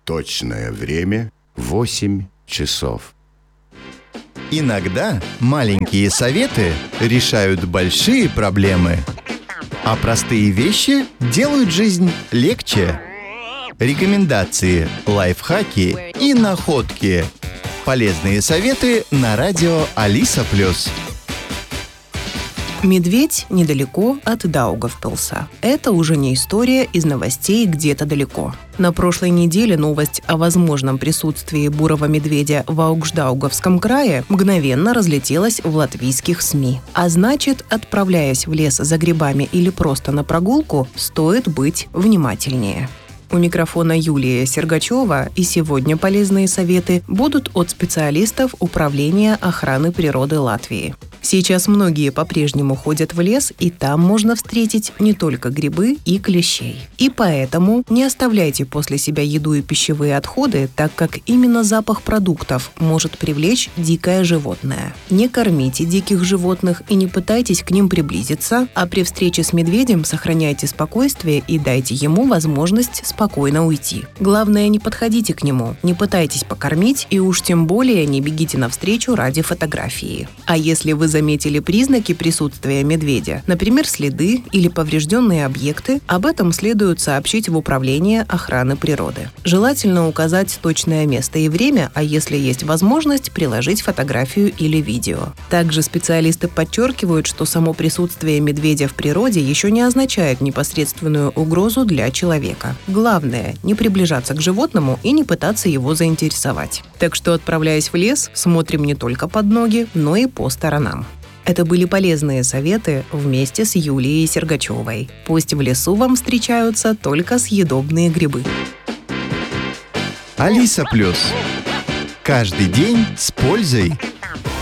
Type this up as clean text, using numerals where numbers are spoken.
Точное время 8 часов. Иногда маленькие советы решают большие проблемы, а простые вещи делают жизнь легче. Рекомендации, лайфхаки и находки. Полезные советы на радио Алиса+. Медведь недалеко от Даугавпилса. Это уже не история из новостей где-то далеко. На прошлой неделе новость о возможном присутствии бурого медведя в Аугждаугавском крае мгновенно разлетелась в латвийских СМИ. А значит, отправляясь в лес за грибами или просто на прогулку, стоит быть внимательнее. У микрофона Юлия Сергачева, и сегодня полезные советы будут от специалистов Управления охраны природы Латвии. Сейчас многие по-прежнему ходят в лес, и там можно встретить не только грибы и клещей. И поэтому не оставляйте после себя еду и пищевые отходы, так как именно запах продуктов может привлечь дикое животное. Не кормите диких животных и не пытайтесь к ним приблизиться, а при встрече с медведем сохраняйте спокойствие и дайте ему возможность спокойно уйти. Главное, не подходите к нему, не пытайтесь покормить и уж тем более не бегите навстречу ради фотографии. А если вы заметили признаки присутствия медведя, например, следы или поврежденные объекты, об этом следует сообщить в Управление охраны природы. Желательно указать точное место и время, а если есть возможность, приложить фотографию или видео. Также специалисты подчеркивают, что само присутствие медведя в природе еще не означает непосредственную угрозу для человека. Главное – не приближаться к животному и не пытаться его заинтересовать. Так что, отправляясь в лес, смотрим не только под ноги, но и по сторонам. Это были полезные советы вместе с Юлией Сергачевой. Пусть в лесу вам встречаются только съедобные грибы. Алиса+. Каждый день с пользой.